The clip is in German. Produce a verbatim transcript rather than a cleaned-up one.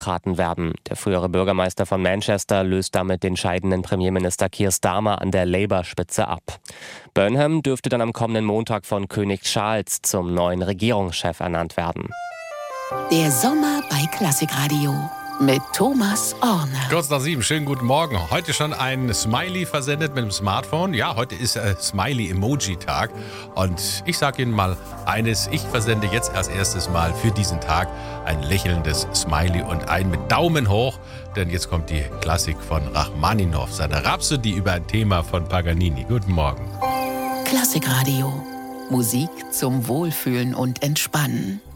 beraten werden. Der frühere Bürgermeister von Manchester löst damit den scheidenden Premierminister Keir Starmer an der Labour-Spitze ab. Burnham dürfte dann am kommenden Montag von König Charles zum neuen Regierungschef ernannt werden. Der Sommer bei Klassikradio mit Thomas Orne. Kurz nach sieben, schönen guten Morgen. Heute schon ein Smiley versendet mit dem Smartphone. Ja, heute ist äh, Smiley-Emoji-Tag. Und ich sage Ihnen mal eines, ich versende jetzt als erstes Mal für diesen Tag ein lächelndes Smiley und ein mit Daumen hoch. Denn jetzt kommt die Klassik von Rachmaninow, seine Rhapsodie über ein Thema von Paganini. Guten Morgen. Klassikradio. Musik zum Wohlfühlen und Entspannen.